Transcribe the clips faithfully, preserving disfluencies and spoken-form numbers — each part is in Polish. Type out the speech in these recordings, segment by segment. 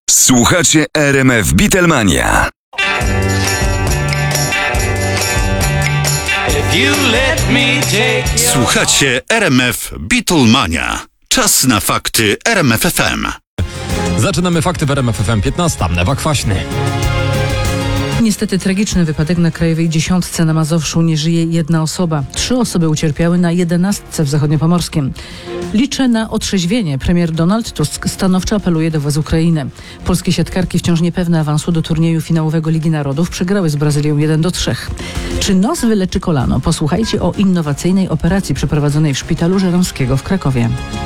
Słuchacie R M F Beatlemania. Słuchacie R M F Beatlemania. Czas na fakty R M F F M. Zaczynamy fakty w R M F F M piętnaście. Ewa Kwaśny. Niestety tragiczny wypadek na Krajowej Dziesiątce na Mazowszu. Nie żyje jedna osoba. Trzy osoby ucierpiały na jedenastce w Zachodniopomorskiem. Liczę na otrzeźwienie. Premier Donald Tusk stanowczo apeluje do władz Ukrainy. Polskie siatkarki wciąż niepewne awansu do turnieju finałowego Ligi Narodów przegrały z Brazylią jeden do trzech. Czy nos wyleczy kolano? Posłuchajcie o innowacyjnej operacji przeprowadzonej w szpitalu Żeromskiego w Krakowie.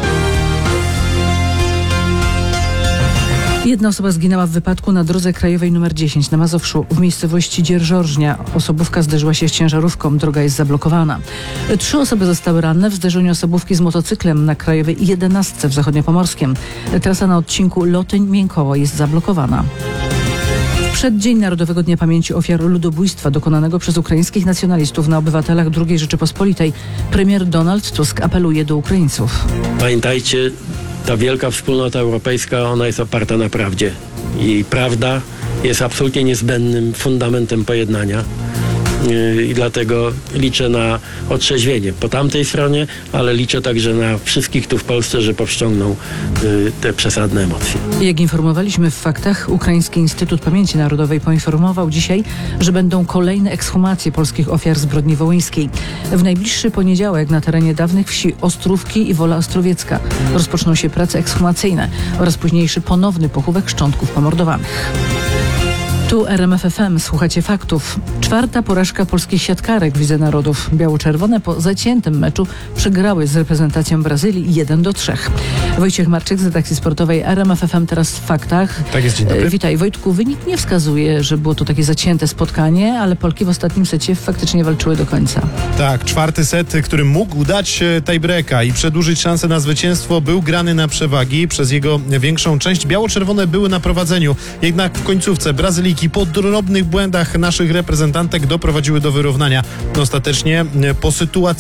Jedna osoba zginęła w wypadku na drodze krajowej nr dziesięć na Mazowszu w miejscowości Dzierżorżnia. Osobówka zderzyła się z ciężarówką, droga jest zablokowana. Trzy osoby zostały ranne w zderzeniu osobówki z motocyklem na krajowej jedenastce w Zachodniopomorskiem. Trasa na odcinku Lotyń-Miękoło jest zablokowana. W przeddzień Narodowego Dnia Pamięci Ofiar Ludobójstwa dokonanego przez ukraińskich nacjonalistów na obywatelach drugiej Rzeczypospolitej premier Donald Tusk apeluje do Ukraińców. Pamiętajcie, ta wielka wspólnota europejska, ona jest oparta na prawdzie. I prawda jest absolutnie niezbędnym fundamentem pojednania. I dlatego liczę na otrzeźwienie po tamtej stronie, ale liczę także na wszystkich tu w Polsce, że powściągną te przesadne emocje. Jak informowaliśmy w faktach, Ukraiński Instytut Pamięci Narodowej poinformował dzisiaj, że będą kolejne ekshumacje polskich ofiar zbrodni wołyńskiej. W najbliższy poniedziałek na terenie dawnych wsi Ostrówki i Wola Ostrowiecka rozpoczną się prace ekshumacyjne oraz późniejszy ponowny pochówek szczątków pomordowanych. Tu R M F F M, słuchacie faktów. Czwarta porażka polskich siatkarek w Lidze Narodów. Biało-czerwone po zaciętym meczu przegrały z reprezentacją Brazylii jeden do trzech. Wojciech Marczyk z redakcji sportowej R M F F M teraz w faktach. Tak jest, dzień dobry. Witaj Wojtku, wynik nie wskazuje, że było to takie zacięte spotkanie, ale Polki w ostatnim secie faktycznie walczyły do końca. Tak, czwarty set, który mógł dać tiebreaka i przedłużyć szansę na zwycięstwo, był grany na przewagi. Przez jego większą część biało-czerwone były na prowadzeniu. Jednak w końcówce Brazylijki po drobnych błędach naszych reprezentantek doprowadziły do wyrównania. Ostatecznie po sytuacji